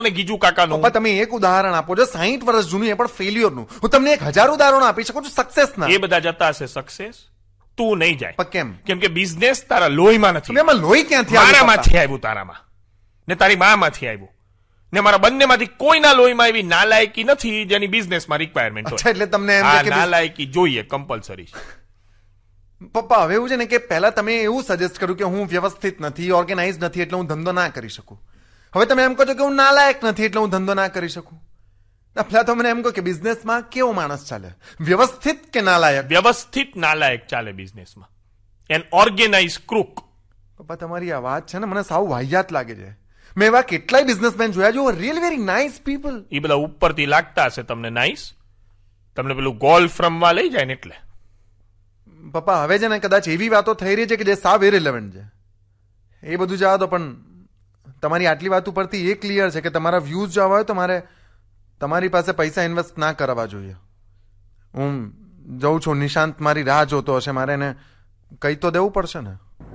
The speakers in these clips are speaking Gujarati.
ગીજુ કાકાનું. પપ્પા તમે એક ઉદાહરણ આપો છો 60 વર્ષ જૂનું, એ પણ ફેલ્યોરનું. હું તમને 1000 ઉદાહરણો આપી શકું છું સક્સેસના. એ બધા જતા હશે સક્સેસ, તું નહીં જાય. પણ કેમ? કેમ કે બિઝનેસ તારા લોહીમાં નથી. એમાં લોહી ક્યાંથી આવ્યું? મારામાંથી આવ્યું, તારામાં ને તારી મામાંથી આવ્યું ને મારા બંનેમાંથી કોઈના લોહીમાં એવી નાલાયકી નથી જેની બિઝનેસમાં રિક્વાયરમેન્ટ હોય. એટલે તમને એમ આ કે નાલાયકી જોઈએ કમ્પલસરી. પપ્પા હવે એવું છે ને કે પહેલા તમે એવું સજેસ્ટ કર્યું કે હું વ્યવસ્થિત નથી, ઓર્ગેનાઇઝ નથી, એટલે હું ધંધો ના કરી શકું. હવે તમે એમ કહો છો કે હું નાલાયક નથી એટલે હું ધંધો ના કરી શકું. પહેલા તો મને એમ કહો કે બિઝનેસમાં કેવો માણસ ચાલે, વ્યવસ્થિત કે નાલાયક? વ્યવસ્થિત નાલાયક ચાલે બિઝનેસમાં, એન ઓર્ગેનાઇઝ ક્રૂક. પપ્પા તમારી આ વાત છે ને મને સાવ વાહિયાત લાગે છે. મેં એવા કેટલાય બિઝનેસમેન જોયા જો રિયલી વેરી નાઇસ પીપલ. એ બધા ઉપરથી લાગતા હશે તમને નાઇસ, તમને પેલું ગોલ્ફ રમવા લઈ જાય ને એટલે. પપ્પા હવે છે ને કદાચ એવી વાતો થઈ રહી છે કે જે સાવ ઇરેલેવન્ટ છે. એ બધું જવા દો, પણ તમારી આટલી વાત ઉપરથી એ ક્લિયર છે કે તમારા વ્યૂઝ જોવા હોય તો મારે તમારી પાસે પૈસા ઇન્વેસ્ટ ના કરવા જોઈએ. હું જઉં છું, નિશાંત મારી રાહ જોતો હશે, મારે એને કહી તો દેવું પડશે ને.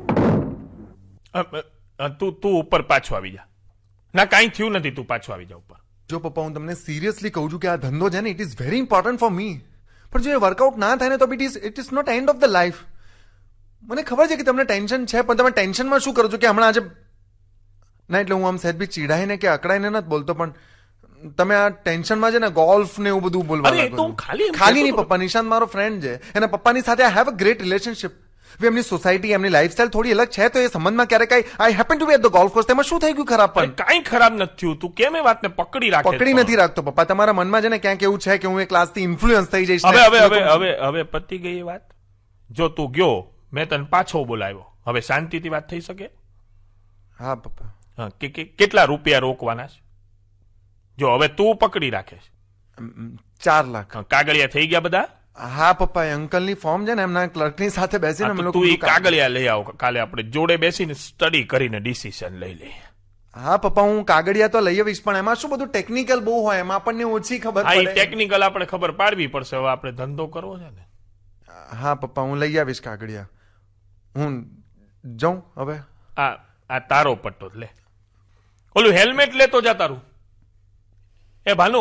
તું ઉપર પાછો આવી જા. ના કાંઈ થયું નથી, તું પાછો આવી જા ઉપર. જો પપ્પા હું તમને સિરિયસલી કહું છું કે આ ધંધો છે ને it is very important for me, પણ જો એ વર્કઆઉટ ના થાય ને તો it is not end of the life. મને ખબર છે કે તમને ટેન્શન છે, પણ તમે ટેન્શનમાં શું કરો છો કે હમણાં આજે ના, એટલે હું આમ સહેજ બી ચીડાઈને કે અકળાઈને નથી બોલતો, પણ તમે આ ટેન્શનમાં છે ને ગોલ્ફ ને એવું બધું બોલવા લાગો છો. ખાલી નહીં પપ્પા, નિશાંત મારો ફ્રેન્ડ છે, એના પપ્પાની સાથે I have a great relationship. એમની સોસાયટી, એમની લાઈફસ્ટાઈલ થોડી અલગ છે, તો એ સંબંધમાં ક્યારેક આઈ happen to B at the golf course. તેમાં શું થઈ ગયું ખરાબ? પણ કાંઈ ખરાબ નથી થયું. તું કેમ એ વાતને પકડી રાખે? પકડી નથી રાખતો પપ્પા. તમારા મનમાં છે ને ક્યાંક એવું છે કે હું એ ક્લાસથી ઇન્ફ્લુઅન્સ થઈ જઈશ. હવે પતી ગઈ એ વાત. જો તું ગયો, મેં તને પાછો બોલાવ્યો, હવે શાંતિથી વાત થઈ શકે? હા પપ્પા. કેટલા રૂપિયા રોકવાના છે? જો હવે તું પકડી રાખે છે 4 લાખ. કાગળિયા થઈ ગયા બધા? હા પપ્પા, અંકલની ફોર્મ છે ને એમના ક્લર્કની સાથે બેસીને અમે લોકો તું કાગળિયા લઈ આવો, કાલે આપણે જોડે બેસીને સ્ટડી કરીને ડિસિઝન લઈ લઈએ. હા પપ્પા, હું કાગળિયા તો લઈ આવીશ, પણ એમાં શું બધું ટેકનિકલ બહુ હોય, એમાં આપણને ઓછી ખબર પડે. ટેકનિકલ આપણે ખબર પાડવી પડશે. હવે આપણે ધંધો કરવો છે ને. હા પપ્પા, હું લઈ આવીશ કાગળિયા. હું જાઉં હવે? આ તારો પટ્ટો લે. ઓલું હેલ્મેટ લેતો જા તારું. એ ભાનુ,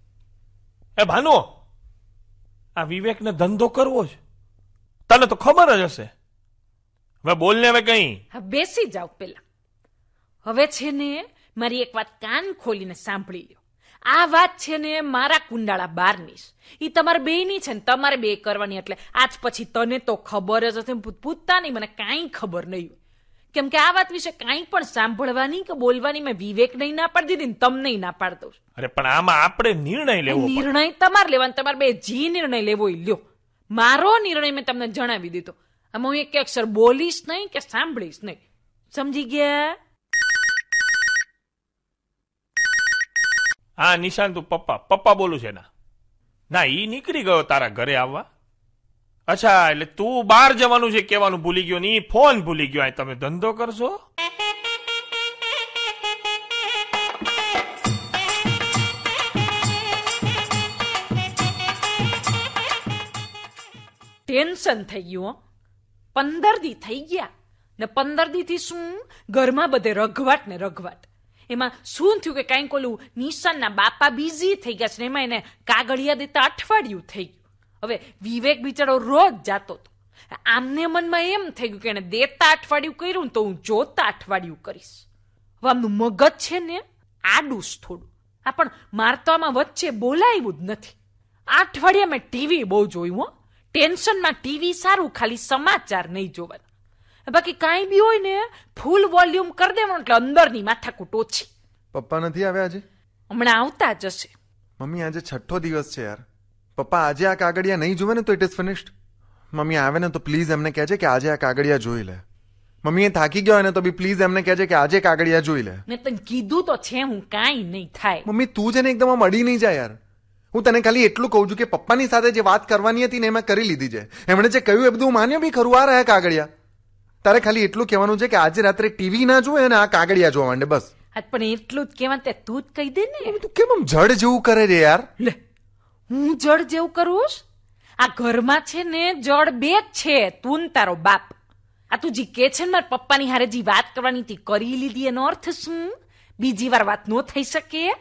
આ વિવેકને ધંધો કરવો છે, તને તો ખબર જ હશે. હવે બોલ ને. હવે કઈ બેસી જાવ. પેલા હવે છે ને મારી એક વાત કાન ખોલીને સાંભળી લો. આ વાત છે ને મારા કુંડાળા બારની છે, એ તમારે બેયની છે ને તમારે બે કરવાની. એટલે આજ પછી તને તો ખબર જ હશે, પૂછતા નહીં, મને કાંઈ ખબર નહીં હોય. કેમ કે આ વાત વિશે કાંઈ પણ સાંભળવાની કે બોલવાની મેં વિવેક નહીં ના પાડી દીધી ને તમને ના પાડી દઉં. અરે પણ આમાં આપણે નિર્ણય લેવો. નિર્ણય તમારે લેવાનો, તમારે બે જી નિર્ણય લેવો એ લ્યો. મારો નિર્ણય મેં તમને જણાવી દીધો. આમાં હું એક અક્ષર બોલીશ નહીં કે સાંભળીશ નહીં. સમજી ગયા? હા નિશાંત, તું પપ્પા બોલું છે ના, ઈ નીકળી ગયો તારા ઘરે આવવા. અચ્છા, એટલે તું બહાર જવાનું છે કહેવાનું ભૂલી ગયો, ની ફોન ભૂલી ગયો. તમે ધંધો કરશો? ટેન્શન થઈ ગયું. 15 દી થઈ ગયા ને 15 દી થી શું ઘરમાં બધે રઘવાટ ને રઘવાટ. એમાં શું થયું કે કાંઈક ઓલું નિશાનના બાપા બિઝી થઈ ગયા છે, એમાં એને કાગળિયા દેતા અઠવાડિયું થઈ ગયું. હવે વિવેક બિચારો રોજ જાતો હતો. આમને મનમાં એમ થઈ ગયું કે એને દેતા અઠવાડિયું કર્યું તો હું જોતા અઠવાડિયું કરીશ. હવે આમનું મગજ છે ને આડું થોડું. આ પણ મારે તો આમાં વચ્ચે બોલાવ્યું જ નથી. આ અઠવાડિયા મેં ટીવી બહુ જોયું. ટેન્શનમાં ટીવી સારું, ખાલી સમાચાર નહીં જોવાના. બાકી કાંઈ બી હોય ને ફૂલ વોલ્યુમ કરી દેવાનું, એટલે અંદરની માથાકૂટ ઓછી. પપ્પા નથી આવ્યા આજે? હમણાં આવતા જ હશે. મમ્મી આજે 6થો દિવસ છે યાર. પપ્પા આજે આ કાગળિયા નહીં જોવે ને તો ઇટ ઇઝ ફિનિશ્ડ. મમ્મી આવે ને તો પ્લીઝ એમને કહેજે કે આજે આ કાગળિયા જોઈ લે. મમ્મી એ થાકી ગયો ને તો બી પ્લીઝ એમને કહેજે કે આજે કાગળિયા જોઈ લે. મેં તને કીધું તો છે, હું કાંઈ નહીં થાય. મમ્મી તું છે ને એકદમ આમ અડી નહીં જાય યાર. હું તને ખાલી એટલું કહું છું કે પપ્પાની સાથે જે વાત કરવાની હતી ને એમાં કરી લીધી છે. એમણે જે કહ્યું એ બધું માન્યું બી ખરું. આ રહ્યા કાગળિયા. તારે ખાલી એટલું કહેવાનું છે કે આજે રાત્રે ટીવી ના જોવે અને આ કાગળિયા જોવા માંડે, બસ. પણ એટલું જ કહેવાનું તે તું જ કહી દે ને. તું કેમ આમ જડ જેવું કરે છે યાર? લે, હું જડ જેવું કરું? આ ઘરમાં છે ને જડ બે જ છે, તું ને તારો બાપ. આ તું જી કે છે ને મારા પપ્પાની હારે જી વાત કરવાની હતી કરી લીધી, એનો અર્થ શું? બીજી વાર વાત ન થઈ શકે.